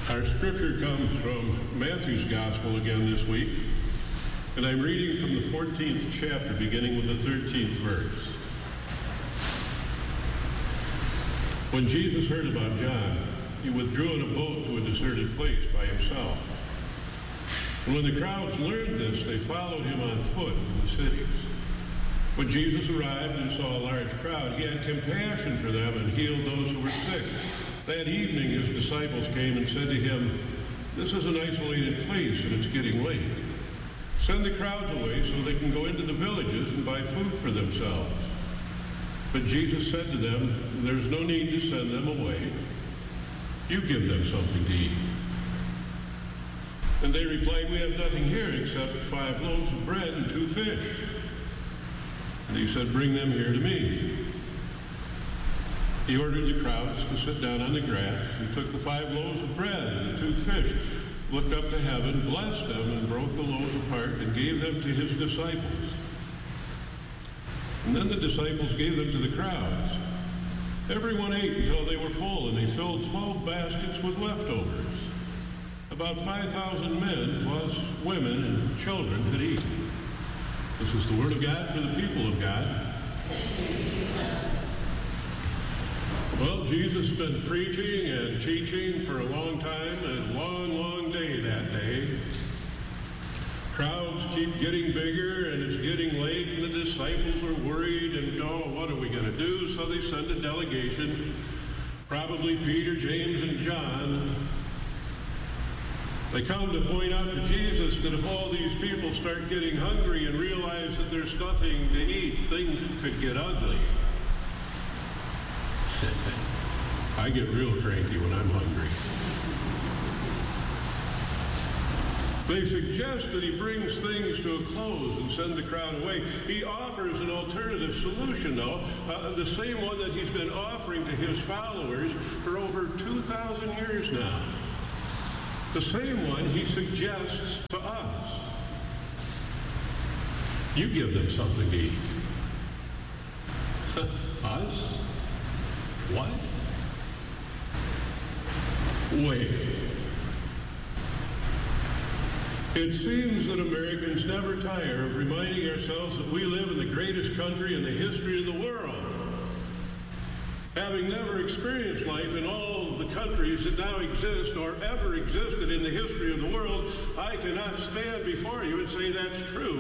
Our scripture comes from Matthew's Gospel again this week, and I'm reading from the 14th chapter, beginning with the 13th verse. When Jesus heard about John, he withdrew in a boat to a deserted place by himself. And when the crowds learned this, they followed him on foot from the cities. When Jesus arrived and saw a large crowd, he had compassion for them and healed those who were sick. That evening, his disciples came and said to him, "This is an isolated place and it's getting late. Send the crowds away so they can go into the villages and buy food for themselves." But Jesus said to them, "There's no need to send them away. You give them something to eat." And they replied, "We have nothing here except 5 loaves of bread and 2 fish. And he said, "Bring them here to me." He ordered the crowds to sit down on the grass. He took the 5 loaves of bread and the 2 fish, looked up to heaven, blessed them, and broke the loaves apart and gave them to his disciples. And then the disciples gave them to the crowds. Everyone ate until they were full, and they filled 12 baskets with leftovers. About 5,000 men, plus women and children, had eaten. This is the word of God for the people of God. Well, Jesus has been preaching and teaching for a long time, and a long, long day that day. Crowds keep getting bigger, and it's getting late, and the disciples are worried, and, what are we going to do? So they send a delegation, probably Peter, James, and John. They come to point out to Jesus that if all these people start getting hungry and realize that there's nothing to eat, things could get ugly. I get real cranky when I'm hungry. They suggest that he brings things to a close and send the crowd away. He offers an alternative solution, though, the same one that he's been offering to his followers for over 2,000 years now. The same one he suggests to us. You give them something to eat. Us? What? Wait. It seems that Americans never tire of reminding ourselves that we live in the greatest country in the history of the world. Having never experienced life in all of the countries that now exist or ever existed in the history of the world, I cannot stand before you and say that's true.